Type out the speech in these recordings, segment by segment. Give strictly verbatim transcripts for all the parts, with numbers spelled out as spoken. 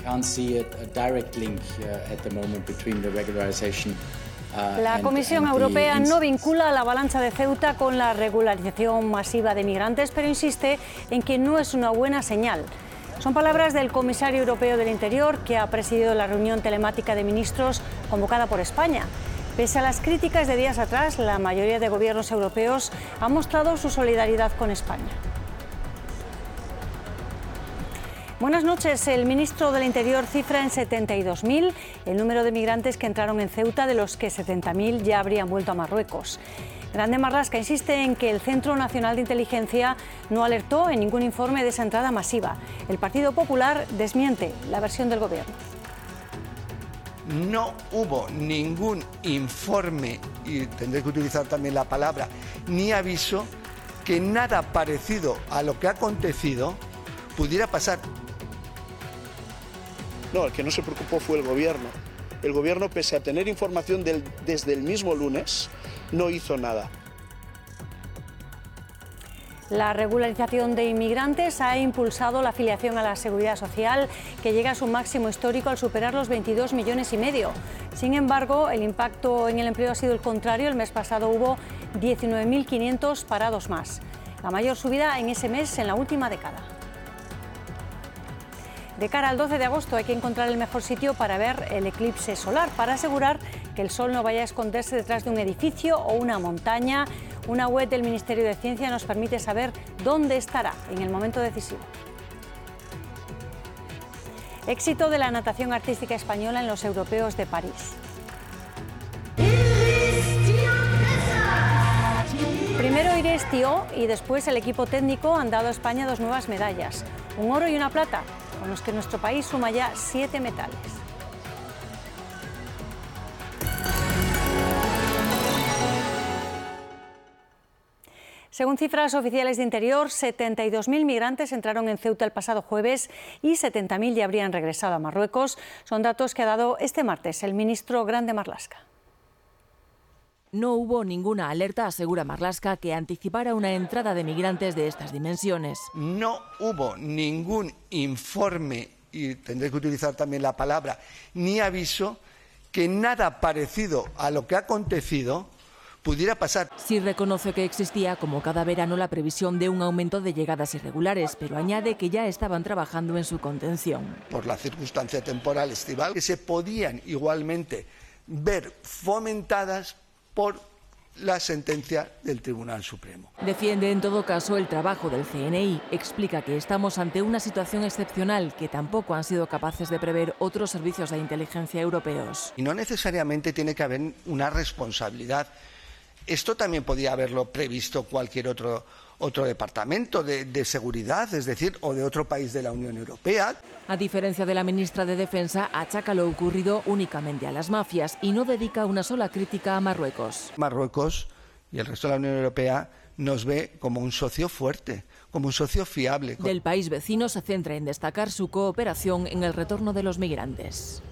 can't see a, a direct link uh, at the moment between the regularization. Uh, la and, Comisión and Europea the... no vincula a la avalancha de Ceuta con la regularización masiva de migrantes, pero insiste en que no es una buena señal. Son palabras del comisario europeo del Interior, que ha presidido la reunión telemática de ministros convocada por España. Pese a las críticas de días atrás, la mayoría de gobiernos europeos ha mostrado su solidaridad con España. Buenas noches. El ministro del Interior cifra en setenta y dos mil el número de migrantes que entraron en Ceuta, de los que setenta mil ya habrían vuelto a Marruecos. Grande Marlaska insiste en que el Centro Nacional de Inteligencia no alertó en ningún informe de esa entrada masiva. El Partido Popular desmiente la versión del Gobierno. No hubo ningún informe, y tendré que utilizar también la palabra, ni aviso, que nada parecido a lo que ha acontecido pudiera pasar. No, el que no se preocupó fue el Gobierno. El Gobierno, pese a tener información del, desde el mismo lunes, no hizo nada. La regularización de inmigrantes ha impulsado la afiliación a la Seguridad Social, que llega a su máximo histórico al superar los veintidós millones y medio. Sin embargo, el impacto en el empleo ha sido el contrario. El mes pasado hubo diecinueve mil quinientos parados más, la mayor subida en ese mes en la última década. De cara al doce de agosto hay que encontrar el mejor sitio para ver el eclipse solar, para asegurar que el sol no vaya a esconderse detrás de un edificio o una montaña. Una web del Ministerio de Ciencia nos permite saber dónde estará en el momento decisivo. Éxito de la natación artística española en los europeos de París. Primero Iris Thiault y después el equipo técnico han dado a España dos nuevas medallas, un oro y una plata, con los que nuestro país suma ya siete metales. Según cifras oficiales de Interior, setenta y dos mil migrantes entraron en Ceuta el pasado jueves y setenta mil ya habrían regresado a Marruecos. Son datos que ha dado este martes el ministro Grande Marlaska. No hubo ninguna alerta, asegura Marlaska, que anticipara una entrada de migrantes de estas dimensiones. No hubo ningún informe, y tendré que utilizar también la palabra, ni aviso, que nada parecido a lo que ha acontecido pudiera pasar. Sí reconoce que existía, como cada verano, la previsión de un aumento de llegadas irregulares, pero añade que ya estaban trabajando en su contención. Por la circunstancia temporal estival, que se podían igualmente ver fomentadas por la sentencia del Tribunal Supremo. Defiende en todo caso el trabajo del C N I. Explica que estamos ante una situación excepcional que tampoco han sido capaces de prever otros servicios de inteligencia europeos. Y no necesariamente tiene que haber una responsabilidad. Esto también podía haberlo previsto cualquier otro, otro departamento de, de seguridad, es decir, o de otro país de la Unión Europea. A diferencia de la ministra de Defensa, achaca lo ocurrido únicamente a las mafias y no dedica una sola crítica a Marruecos. Marruecos y el resto de la Unión Europea nos ve como un socio fuerte, como un socio fiable. Del país vecino se centra en destacar su cooperación en el retorno de los migrantes.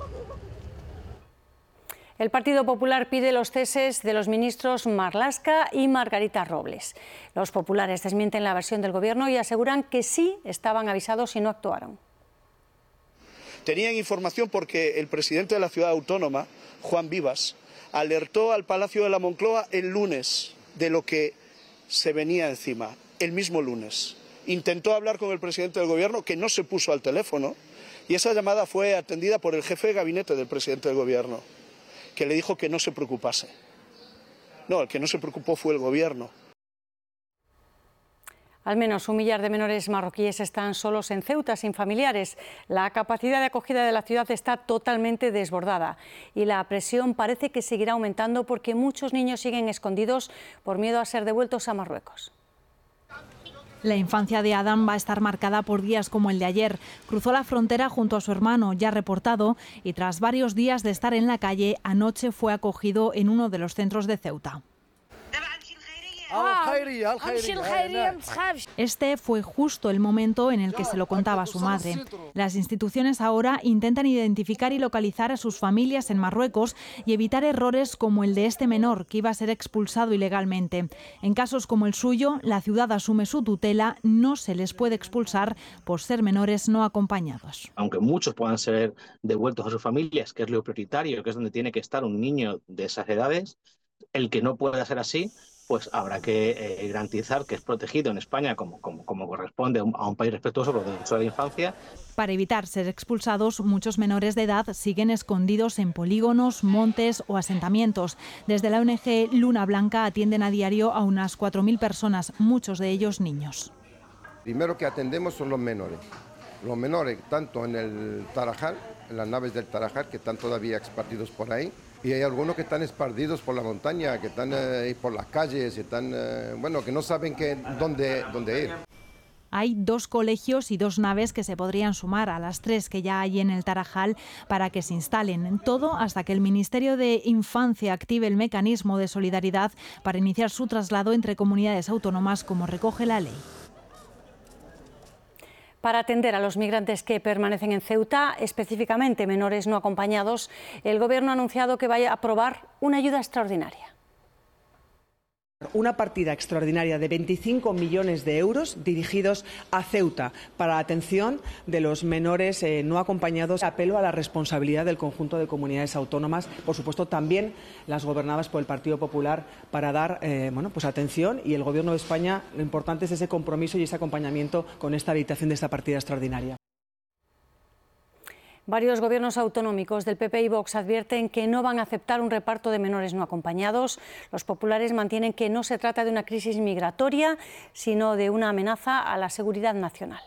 El Partido Popular pide los ceses de los ministros Marlaska y Margarita Robles. Los populares desmienten la versión del Gobierno y aseguran que sí estaban avisados y no actuaron. Tenían información porque el presidente de la ciudad autónoma, Juan Vivas, alertó al Palacio de la Moncloa el lunes de lo que se venía encima, el mismo lunes. Intentó hablar con el presidente del Gobierno, que no se puso al teléfono, y esa llamada fue atendida por el jefe de gabinete del presidente del Gobierno, que le dijo que no se preocupase. No, el que no se preocupó fue el Gobierno. Al menos un millar de menores marroquíes están solos en Ceuta, sin familiares. La capacidad de acogida de la ciudad está totalmente desbordada y la presión parece que seguirá aumentando porque muchos niños siguen escondidos por miedo a ser devueltos a Marruecos. La infancia de Adam va a estar marcada por días como el de ayer. Cruzó la frontera junto a su hermano, ya reportado, y tras varios días de estar en la calle, anoche fue acogido en uno de los centros de Ceuta. Este fue justo el momento en el que se lo contaba a su madre. Las instituciones ahora intentan identificar y localizar a sus familias en Marruecos y evitar errores como el de este menor, que iba a ser expulsado ilegalmente. En casos como el suyo, la ciudad asume su tutela, no se les puede expulsar por ser menores no acompañados. Aunque muchos puedan ser devueltos a sus familias, que es lo prioritario, que es donde tiene que estar un niño de esas edades, el que no pueda ser así, pues habrá que eh, garantizar que es protegido en España como, como, como corresponde a un, a un país respetuoso por los derechos de la infancia. Para evitar ser expulsados, muchos menores de edad siguen escondidos en polígonos, montes o asentamientos. Desde la O N G Luna Blanca atienden a diario a unas cuatro mil personas, muchos de ellos niños. Primero que atendemos son los menores. Los menores, tanto en el Tarajal, en las naves del Tarajal, que están todavía esparcidos por ahí, y hay algunos que están esparcidos por la montaña, que están eh, por las calles, están, eh, bueno, que no saben que, dónde, dónde ir. Hay dos colegios y dos naves que se podrían sumar a las tres que ya hay en el Tarajal para que se instalen. Todo hasta que el Ministerio de Infancia active el mecanismo de solidaridad para iniciar su traslado entre comunidades autónomas, como recoge la ley. Para atender a los migrantes que permanecen en Ceuta, específicamente menores no acompañados, el Gobierno ha anunciado que va a aprobar una ayuda extraordinaria. Una partida extraordinaria de veinticinco millones de euros dirigidos a Ceuta para la atención de los menores eh, no acompañados. Apelo a la responsabilidad del conjunto de comunidades autónomas, por supuesto también las gobernadas por el Partido Popular, para dar eh, bueno, pues atención, y el Gobierno de España, lo importante es ese compromiso y ese acompañamiento con esta habilitación de esta partida extraordinaria. Varios gobiernos autonómicos del P P y Vox advierten que no van a aceptar un reparto de menores no acompañados. Los populares mantienen que no se trata de una crisis migratoria, sino de una amenaza a la seguridad nacional.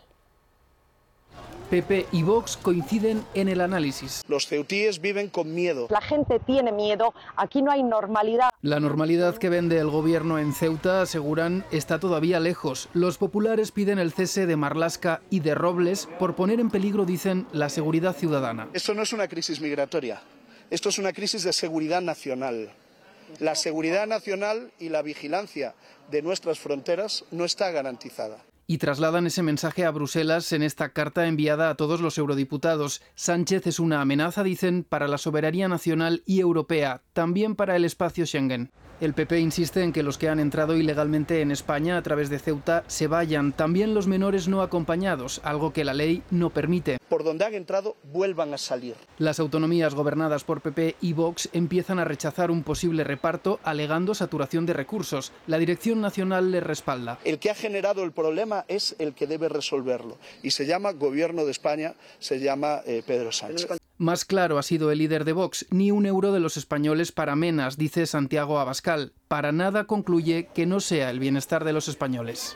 P P y Vox coinciden en el análisis. Los ceutíes viven con miedo. La gente tiene miedo, aquí no hay normalidad. La normalidad que vende el gobierno en Ceuta, aseguran, está todavía lejos. Los populares piden el cese de Marlaska y de Robles por poner en peligro, dicen, la seguridad ciudadana. Esto no es una crisis migratoria, esto es una crisis de seguridad nacional. La seguridad nacional y la vigilancia de nuestras fronteras no está garantizada. Y trasladan ese mensaje a Bruselas en esta carta enviada a todos los eurodiputados. Sánchez es una amenaza, dicen, para la soberanía nacional y europea, también para el espacio Schengen. El P P insiste en que los que han entrado ilegalmente en España a través de Ceuta se vayan, también los menores no acompañados, algo que la ley no permite. Por donde han entrado, vuelvan a salir. Las autonomías gobernadas por P P y Vox empiezan a rechazar un posible reparto, alegando saturación de recursos. La Dirección Nacional les respalda. El que ha generado el problema es el que debe resolverlo, y se llama Gobierno de España, se llama eh, Pedro Sánchez. Más claro ha sido el líder de Vox: ni un euro de los españoles para Menas, dice Santiago Abascal. Para nada, concluye, que no sea el bienestar de los españoles.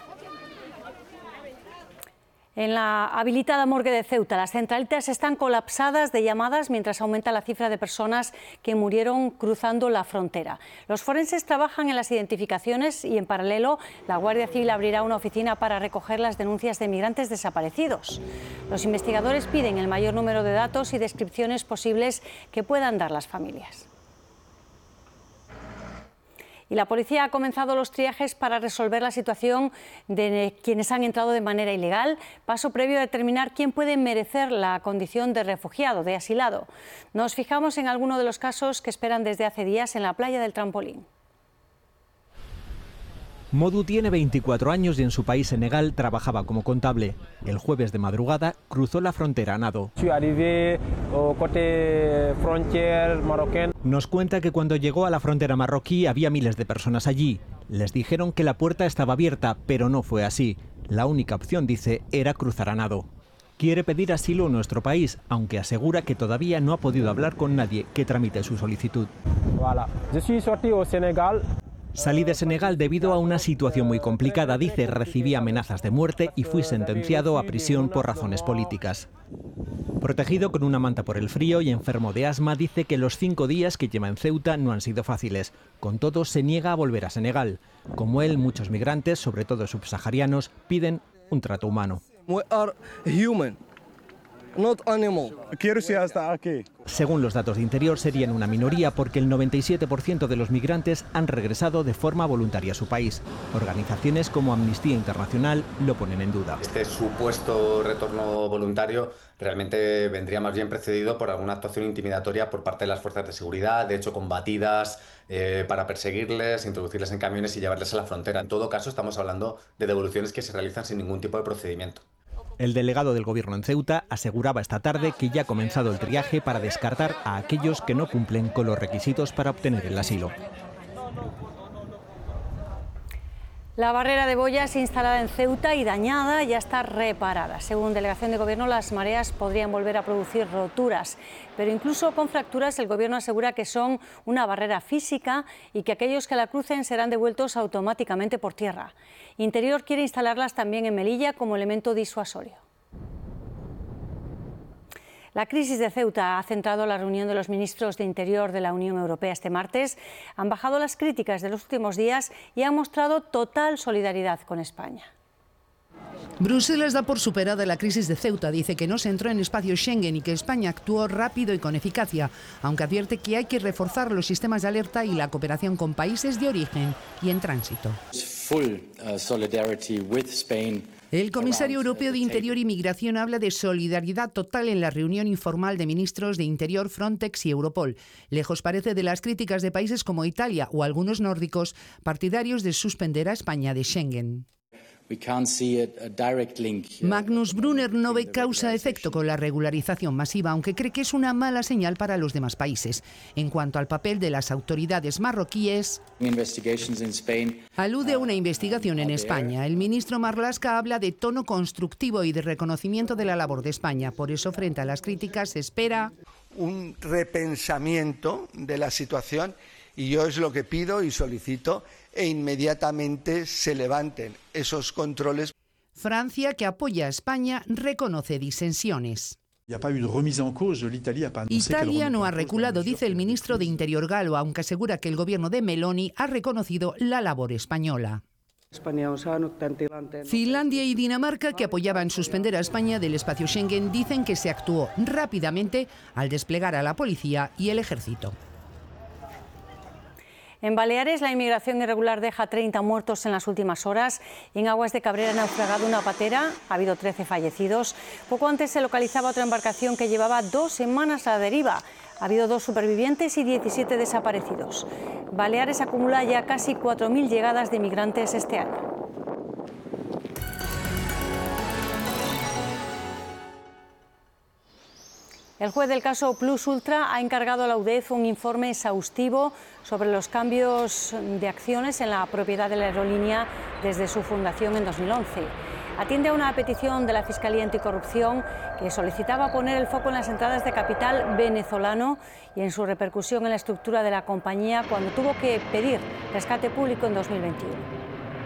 En la habilitada morgue de Ceuta, las centralitas están colapsadas de llamadas mientras aumenta la cifra de personas que murieron cruzando la frontera. Los forenses trabajan en las identificaciones y, en paralelo, la Guardia Civil abrirá una oficina para recoger las denuncias de migrantes desaparecidos. Los investigadores piden el mayor número de datos y descripciones posibles que puedan dar las familias. Y la policía ha comenzado los triajes para resolver la situación de quienes han entrado de manera ilegal, paso previo a determinar quién puede merecer la condición de refugiado, de asilado. Nos fijamos en alguno de los casos que esperan desde hace días en la playa del Trampolín. Modu tiene veinticuatro años y en su país, Senegal, trabajaba como contable. El jueves de madrugada cruzó la frontera a nado. Nos cuenta que cuando llegó a la frontera marroquí había miles de personas allí. Les dijeron que la puerta estaba abierta, pero no fue así. La única opción, dice, era cruzar a nado. Quiere pedir asilo en nuestro país, aunque asegura que todavía no ha podido hablar con nadie que tramite su solicitud. Voilà. Je suis sorti au Sénégal. Salí de Senegal debido a una situación muy complicada, dice, recibí amenazas de muerte y fui sentenciado a prisión por razones políticas. Protegido con una manta por el frío y enfermo de asma, dice que los cinco días que lleva en Ceuta no han sido fáciles. Con todo, se niega a volver a Senegal. Como él, muchos migrantes, sobre todo subsaharianos, piden un trato humano. We are human. not animal. Quiero ir hasta aquí. Según los datos de Interior, serían una minoría porque el noventa y siete por ciento de los migrantes han regresado de forma voluntaria a su país. Organizaciones como Amnistía Internacional lo ponen en duda. Este supuesto retorno voluntario realmente vendría más bien precedido por alguna actuación intimidatoria por parte de las fuerzas de seguridad, de hecho combatidas eh, para perseguirles, introducirles en camiones y llevarles a la frontera. En todo caso, estamos hablando de devoluciones que se realizan sin ningún tipo de procedimiento. El delegado del Gobierno en Ceuta aseguraba esta tarde que ya ha comenzado el triaje para descartar a aquellos que no cumplen con los requisitos para obtener el asilo. La barrera de boyas instalada en Ceuta y dañada ya está reparada. Según delegación de Gobierno, las mareas podrían volver a producir roturas, pero incluso con fracturas el Gobierno asegura que son una barrera física y que aquellos que la crucen serán devueltos automáticamente por tierra. Interior quiere instalarlas también en Melilla como elemento disuasorio. La crisis de Ceuta ha centrado la reunión de los ministros de Interior de la Unión Europea este martes. Han bajado las críticas de los últimos días y han mostrado total solidaridad con España. Bruselas da por superada la crisis de Ceuta, dice que no se entró en espacio Schengen y que España actuó rápido y con eficacia, aunque advierte que hay que reforzar los sistemas de alerta y la cooperación con países de origen y en tránsito. Full uh, solidarity with Spain. El comisario europeo de Interior y Migración habla de solidaridad total en la reunión informal de ministros de Interior, Frontex y Europol. Lejos parece de las críticas de países como Italia o algunos nórdicos partidarios de suspender a España de Schengen. Magnus Brunner no ve causa-efecto con la regularización masiva, aunque cree que es una mala señal para los demás países. En cuanto al papel de las autoridades marroquíes, alude a una investigación en España. El ministro Marlaska habla de tono constructivo y de reconocimiento de la labor de España. Por eso, frente a las críticas, se espera un repensamiento de la situación y yo es lo que pido y solicito e inmediatamente se levanten esos controles. Francia, que apoya a España, reconoce disensiones. Italia no ha reculado, dice el ministro de Interior galo, aunque asegura que el gobierno de Meloni ha reconocido la labor española. Finlandia y Dinamarca, que apoyaban suspender a España del espacio Schengen, dicen que se actuó rápidamente al desplegar a la policía y el ejército. En Baleares, la inmigración irregular deja treinta muertos en las últimas horas. En aguas de Cabrera ha naufragado una patera, ha habido trece fallecidos. Poco antes se localizaba otra embarcación que llevaba dos semanas a la deriva. Ha habido dos supervivientes y diecisiete desaparecidos. Baleares acumula ya casi cuatro mil llegadas de migrantes este año. El juez del caso Plus Ultra ha encargado a la U D E F un informe exhaustivo sobre los cambios de acciones en la propiedad de la aerolínea desde su fundación en dos mil once. Atiende a una petición de la Fiscalía Anticorrupción que solicitaba poner el foco en las entradas de capital venezolano y en su repercusión en la estructura de la compañía cuando tuvo que pedir rescate público en dos mil veintiuno.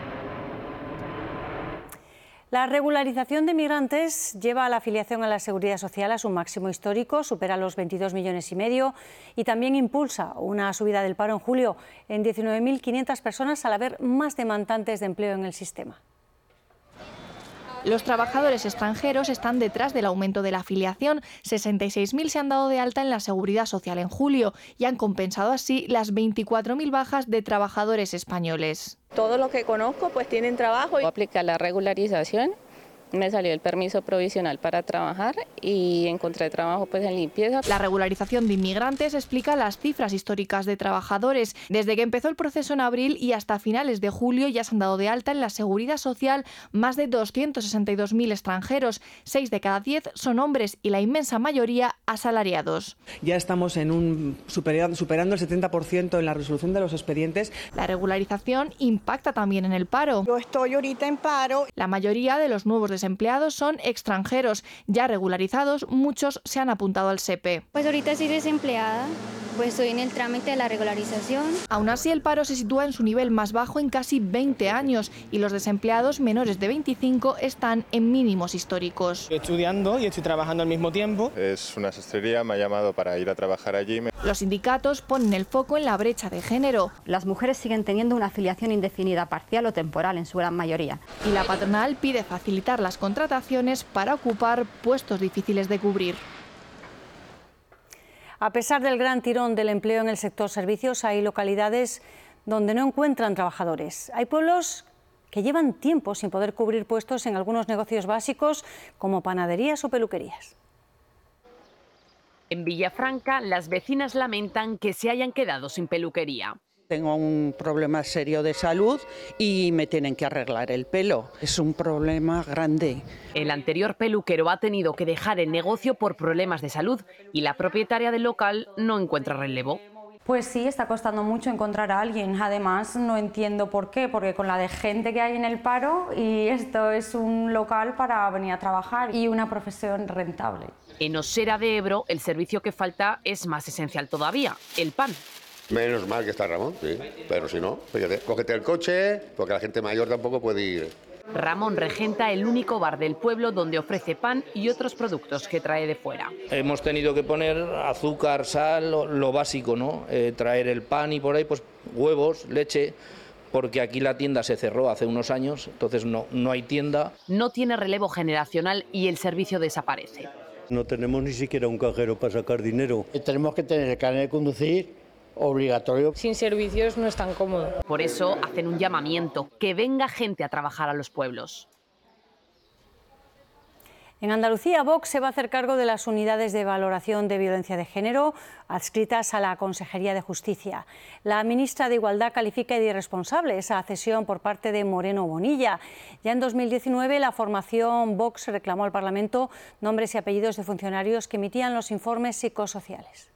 La regularización de migrantes lleva a la afiliación a la Seguridad Social a su máximo histórico, supera los veintidós millones y medio y también impulsa una subida del paro en julio en diecinueve mil quinientas personas al haber más demandantes de empleo en el sistema. Los trabajadores extranjeros están detrás del aumento de la afiliación. sesenta y seis mil se han dado de alta en la Seguridad Social en julio y han compensado así las veinticuatro mil bajas de trabajadores españoles. Todos los que conozco pues tienen trabajo. Aplica la regularización, me salió el permiso provisional para trabajar y encontré trabajo pues en limpieza. La regularización de inmigrantes explica las cifras históricas de trabajadores. Desde que empezó el proceso en abril y hasta finales de julio ya se han dado de alta en la Seguridad Social más de doscientos sesenta y dos mil extranjeros. Seis de cada diez son hombres y la inmensa mayoría asalariados. Ya estamos en un superando, superando el setenta por ciento en la resolución de los expedientes. La regularización impacta también en el paro. Yo estoy ahorita en paro. La mayoría de los nuevos desempleados son extranjeros. Ya regularizados, muchos se han apuntado al S E P E. Pues ahorita estoy desempleada Pues estoy en el trámite de la regularización. Aún así, el paro se sitúa en su nivel más bajo en casi veinte años y los desempleados menores de veinticinco están en mínimos históricos. Estoy estudiando y estoy trabajando al mismo tiempo. Es una sastrería, me ha llamado para ir a trabajar allí. Los sindicatos ponen el foco en la brecha de género. Las mujeres siguen teniendo una afiliación indefinida, parcial o temporal en su gran mayoría. Y la patronal pide facilitar las contrataciones para ocupar puestos difíciles de cubrir. A pesar del gran tirón del empleo en el sector servicios, hay localidades donde no encuentran trabajadores. Hay pueblos que llevan tiempo sin poder cubrir puestos en algunos negocios básicos como panaderías o peluquerías. En Villafranca, las vecinas lamentan que se hayan quedado sin peluquería. Tengo un problema serio de salud y me tienen que arreglar el pelo. Es un problema grande. El anterior peluquero ha tenido que dejar el negocio por problemas de salud y la propietaria del local no encuentra relevo. Pues sí, está costando mucho encontrar a alguien. Además, no entiendo por qué, porque con la de gente que hay en el paro, y esto es un local para venir a trabajar y una profesión rentable. En Osera de Ebro, el servicio que falta es más esencial todavía, el pan. Menos mal que está Ramón, sí, pero si no, fíjate, cógete el coche, porque la gente mayor tampoco puede ir. Ramón regenta el único bar del pueblo donde ofrece pan y otros productos que trae de fuera. Hemos tenido que poner azúcar, sal, lo, lo básico, ¿no? Eh, traer el pan y por ahí, pues huevos, leche, porque aquí la tienda se cerró hace unos años, entonces no, no hay tienda. No tiene relevo generacional y el servicio desaparece. No tenemos ni siquiera un cajero para sacar dinero. Tenemos que tener el carnet de conducir obligatorio. Sin servicios no es tan cómodo. Por eso hacen un llamamiento, que venga gente a trabajar a los pueblos. En Andalucía, Vox se va a hacer cargo de las unidades de valoración de violencia de género adscritas a la Consejería de Justicia. La ministra de Igualdad califica de irresponsable esa cesión por parte de Moreno Bonilla. Ya en dos mil diecinueve, la formación Vox reclamó al Parlamento nombres y apellidos de funcionarios que emitían los informes psicosociales.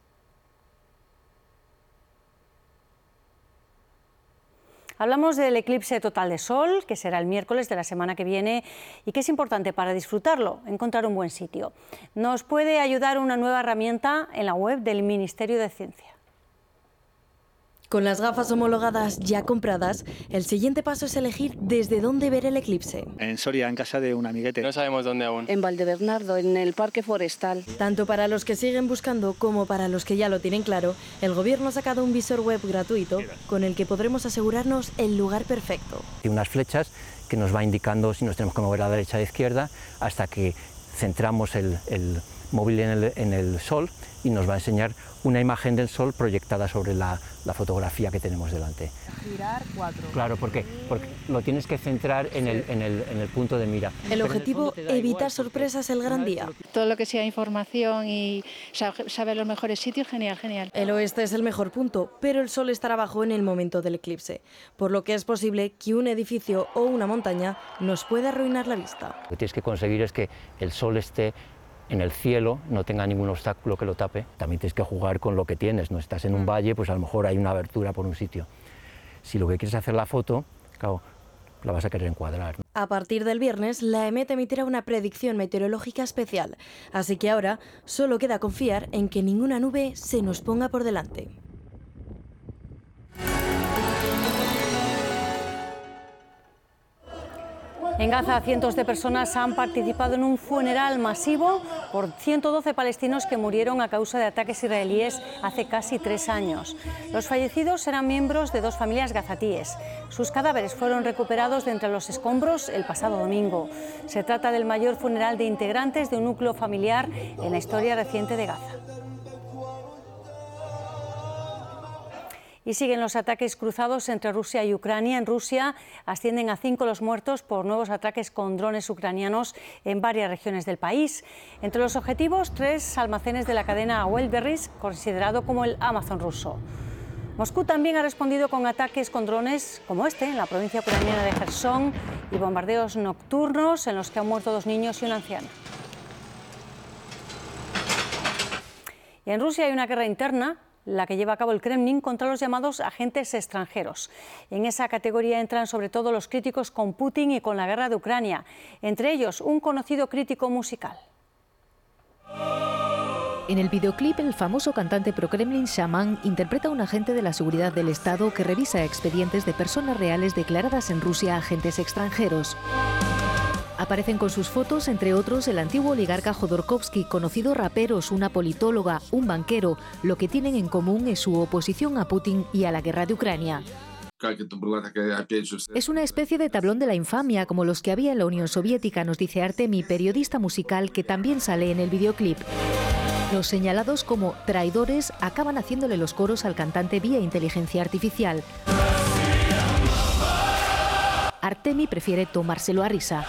Hablamos del eclipse total de sol, que será el miércoles de la semana que viene y que es importante para disfrutarlo, encontrar un buen sitio. Nos puede ayudar una nueva herramienta en la web del Ministerio de Ciencia. Con las gafas homologadas ya compradas, el siguiente paso es elegir desde dónde ver el eclipse. En Soria, en casa de un amiguete. No sabemos dónde aún. En Valdebernardo, en el Parque Forestal. Tanto para los que siguen buscando como para los que ya lo tienen claro, el Gobierno ha sacado un visor web gratuito con el que podremos asegurarnos el lugar perfecto. Hay unas flechas que nos va indicando si nos tenemos que mover a la derecha o a la izquierda hasta que centramos el, el móvil en el, en el sol y nos va a enseñar una imagen del sol proyectada sobre la, la fotografía que tenemos delante. Girar cuatro. Claro, ¿por qué? Porque lo tienes que centrar en el, en el, en el punto de mira. El objetivo, evitar sorpresas el gran día. Todo lo que sea información y saber los mejores sitios, genial, genial. El oeste es el mejor punto, pero el sol estará abajo en el momento del eclipse, por lo que es posible que un edificio o una montaña nos pueda arruinar la vista. Lo que tienes que conseguir es que el sol esté en el cielo, no tenga ningún obstáculo que lo tape. También tienes que jugar con lo que tienes, no estás en un valle, pues a lo mejor hay una abertura por un sitio. Si lo que quieres es hacer la foto, claro, la vas a querer encuadrar. A partir del viernes, la EMET emitirá una predicción meteorológica especial, así que ahora solo queda confiar en que ninguna nube se nos ponga por delante. En Gaza, cientos de personas han participado en un funeral masivo por ciento doce palestinos que murieron a causa de ataques israelíes hace casi tres años. Los fallecidos eran miembros de dos familias gazatíes. Sus cadáveres fueron recuperados de entre los escombros el pasado domingo. Se trata del mayor funeral de integrantes de un núcleo familiar en la historia reciente de Gaza. Y siguen los ataques cruzados entre Rusia y Ucrania. En Rusia ascienden a cinco los muertos por nuevos ataques con drones ucranianos en varias regiones del país. Entre los objetivos, tres almacenes de la cadena Wildberries, considerado como el Amazon ruso. Moscú también ha respondido con ataques con drones como este en la provincia ucraniana de Jersón y bombardeos nocturnos en los que han muerto dos niños y un anciano. Y en Rusia hay una guerra interna, la que lleva a cabo el Kremlin contra los llamados agentes extranjeros. En esa categoría entran sobre todo los críticos con Putin y con la guerra de Ucrania, entre ellos un conocido crítico musical. En el videoclip, el famoso cantante pro-Kremlin Shaman interpreta a un agente de la seguridad del Estado que revisa expedientes de personas reales declaradas en Rusia a agentes extranjeros. Aparecen con sus fotos, entre otros, el antiguo oligarca Jodorkovsky, conocidos raperos, una politóloga, un banquero. Lo que tienen en común es su oposición a Putin y a la guerra de Ucrania. Es una especie de tablón de la infamia, como los que había en la Unión Soviética, nos dice Artemi, periodista musical que también sale en el videoclip. Los señalados como traidores acaban haciéndole los coros al cantante vía inteligencia artificial. Artemi prefiere tomárselo a risa.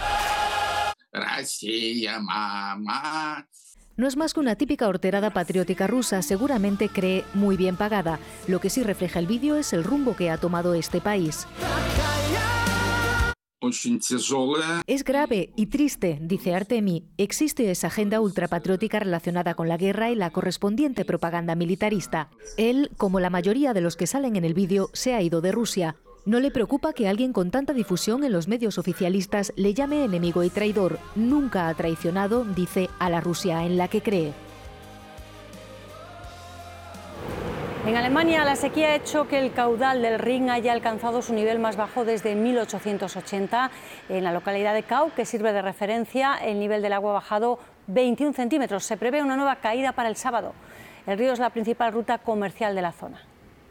No es más que una típica horterada patriótica rusa, seguramente cree muy bien pagada. Lo que sí refleja el vídeo es el rumbo que ha tomado este país. Es grave y triste, dice Artemi. Existe esa agenda ultrapatriótica relacionada con la guerra y la correspondiente propaganda militarista. Él, como la mayoría de los que salen en el vídeo, se ha ido de Rusia. No le preocupa que alguien con tanta difusión en los medios oficialistas le llame enemigo y traidor. Nunca ha traicionado, dice, a la Rusia en la que cree. En Alemania, la sequía ha hecho que el caudal del Rin haya alcanzado su nivel más bajo desde mil ochocientos ochenta. En la localidad de Kau, que sirve de referencia, el nivel del agua ha bajado veintiún centímetros. Se prevé una nueva caída para el sábado. El río es la principal ruta comercial de la zona.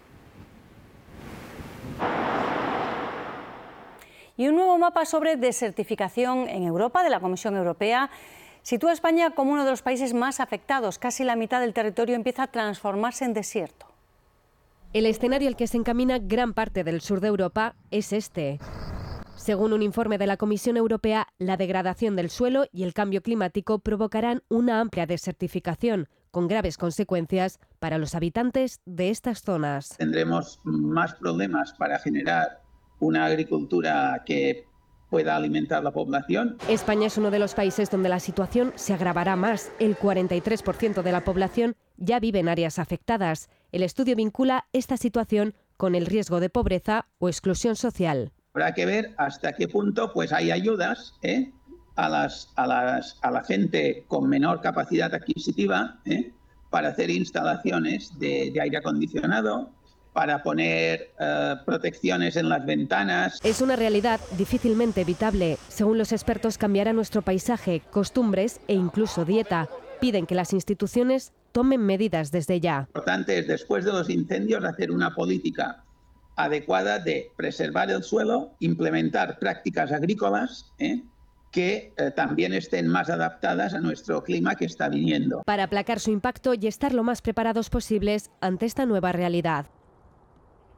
Y un nuevo mapa sobre desertificación en Europa de la Comisión Europea sitúa a España como uno de los países más afectados. Casi la mitad del territorio empieza a transformarse en desierto. El escenario al que se encamina gran parte del sur de Europa es este. Según un informe de la Comisión Europea, la degradación del suelo y el cambio climático provocarán una amplia desertificación, con graves consecuencias para los habitantes de estas zonas. Tendremos más problemas para generar una agricultura que pueda alimentar la población. España es uno de los países donde la situación se agravará más. El cuarenta y tres por ciento de la población ya vive en áreas afectadas. El estudio vincula esta situación con el riesgo de pobreza o exclusión social. Habrá que ver hasta qué punto pues, hay ayudas ¿eh? a, las, a, las, a la gente con menor capacidad adquisitiva ¿eh? para hacer instalaciones de, de aire acondicionado, para poner uh, protecciones en las ventanas. Es una realidad difícilmente evitable. Según los expertos, cambiará nuestro paisaje, costumbres e incluso dieta. Piden que las instituciones tomen medidas desde ya. Lo importante es, después de los incendios, hacer una política adecuada de preservar el suelo, implementar prácticas agrícolas, ¿eh? que eh, también estén más adaptadas a nuestro clima que está viniendo. Para aplacar su impacto y estar lo más preparados posibles ante esta nueva realidad.